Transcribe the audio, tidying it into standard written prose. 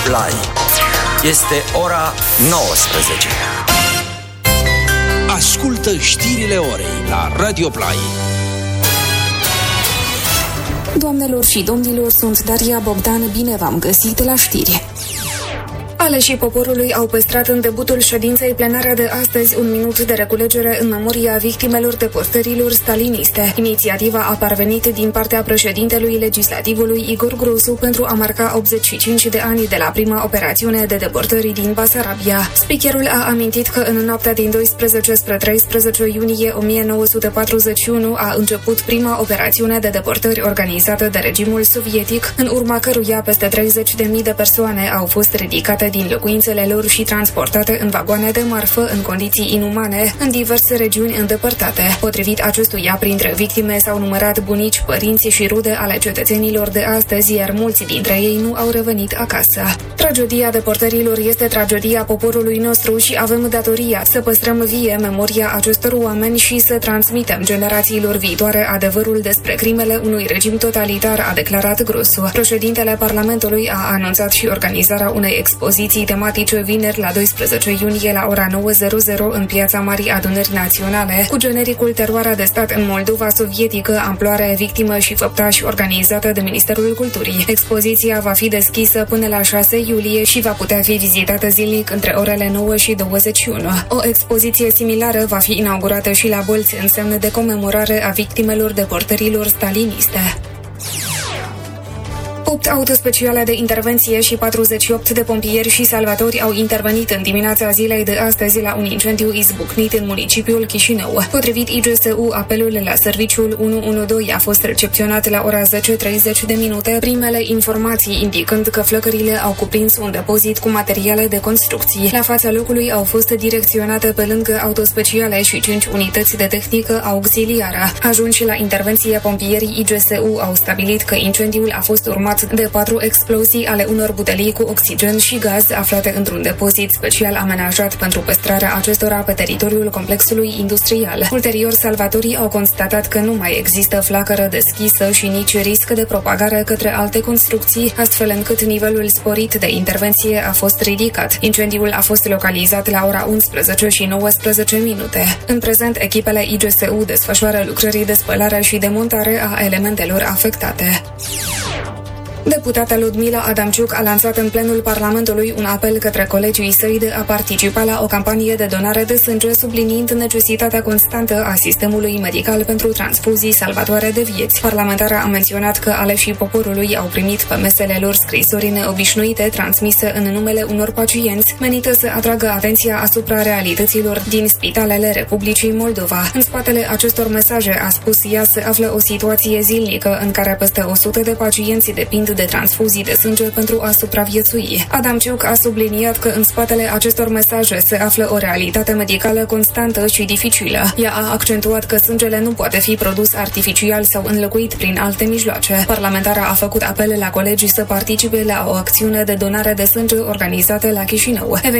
Play. Este ora 19. Ascultă știrile orei la Radio Play. Doamnelor și domnilor, sunt Daria Bogdan, bine v-am găsit la știri. Aleșii poporului au păstrat în debutul ședinței plenare de astăzi un minut de reculegere în memoria victimelor deportărilor staliniste. Inițiativa a parvenit din partea președintelui legislativului Igor Grosu pentru a marca 85 de ani de la prima operațiune de deportări din Basarabia. Speakerul a amintit că în noaptea din 12 spre 13 iunie 1941 a început prima operațiune de deportări organizată de regimul sovietic, în urma căruia peste 30.000 de persoane au fost ridicate din locuințele lor și transportate în vagoane de marfă în condiții inumane în diverse regiuni îndepărtate. Potrivit acestuia, printre victime s-au numărat bunici, părinți și rude ale cetățenilor de astăzi, iar mulți dintre ei nu au revenit acasă. Tragedia deportărilor este tragedia poporului nostru și avem datoria să păstrăm vie memoria acestor oameni și să transmitem generațiilor viitoare adevărul despre crimele unui regim totalitar, a declarat Grosu. Președintele Parlamentului a anunțat și organizarea unei expoziții tematice vineri la 12 iunie la ora 9:00 în Piața Marii Adunări Naționale, cu genericul Teroarea de stat în Moldova sovietică, amploare, victimă și făptași, organizată de Ministerul Culturii. Expoziția va fi deschisă până la 6 iulie și va putea fi vizitată zilnic între orele 9 și 21. O expoziție similară va fi inaugurată și la Bolți, în semn de comemorare a victimelor deportărilor staliniste. 8 autospeciale de intervenție și 48 de pompieri și salvatori au intervenit în dimineața zilei de astăzi la un incendiu izbucnit în municipiul Chișinău. Potrivit IGSU, apelul la serviciul 112 a fost recepționat la ora 10:30, primele informații indicând că flăcările au cuprins un depozit cu materiale de construcții. La fața locului au fost direcționate pe lângă autospeciale și 5 unități de tehnică auxiliară. Ajunși la intervenție, pompierii IGSU au stabilit că incendiul a fost urmat de 4 explozii ale unor butelii cu oxigen și gaz aflate într-un depozit special amenajat pentru păstrarea acestora pe teritoriul complexului industrial. Ulterior, salvatorii au constatat că nu mai există flacără deschisă și nici risc de propagare către alte construcții, astfel încât nivelul sporit de intervenție a fost ridicat. Incendiul a fost localizat la ora 11:19. În prezent, echipele IGSU desfășoară lucrări de spălare și demontare a elementelor afectate. Deputata Ludmila Adamciuc a lansat în plenul Parlamentului un apel către colegii săi de a participa la o campanie de donare de sânge, subliniind necesitatea constantă a sistemului medical pentru transfuzii salvatoare de vieți. Parlamentara a menționat că aleșii poporului au primit pe mesele lor scrisori neobișnuite transmise în numele unor pacienți, menite să atragă atenția asupra realităților din spitalele Republicii Moldova. În spatele acestor mesaje, a spus ea, se află o situație zilnică în care peste 100 de pacienți depind de transfuzii de sânge pentru a supraviețui. Adamciuc a subliniat că în spatele acestor mesaje se află o realitate medicală constantă și dificilă. Ea a accentuat că sângele nu poate fi produs artificial sau înlocuit prin alte mijloace. Parlamentara a făcut apel la colegii să participe la o acțiune de donare de sânge organizată la Chișinău.